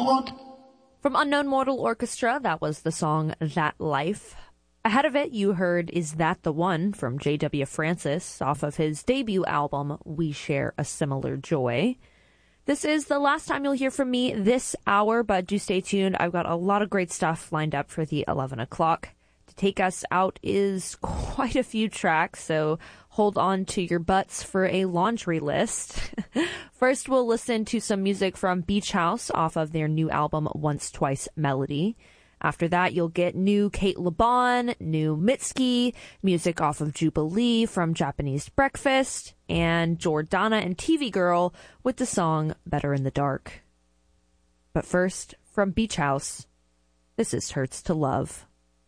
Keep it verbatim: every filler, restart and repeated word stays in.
From Unknown Mortal Orchestra, that was the song That Life. Ahead of it, you heard Is That the One from J W. Francis off of his debut album, We Share a Similar Joy. This is the last time you'll hear from me this hour, but do stay tuned. I've got a lot of great stuff lined up for the eleven o'clock. To take us out is quite a few tracks, so hold on to your butts for a laundry list. First, we'll listen to some music from Beach House off of their new album, Once Twice Melody. After that, you'll get new Kate LeBon, new Mitski, music off of Jubilee from Japanese Breakfast, and Jordana and T V Girl with the song Better in the Dark. But first, from Beach House, this is Hurts to Love.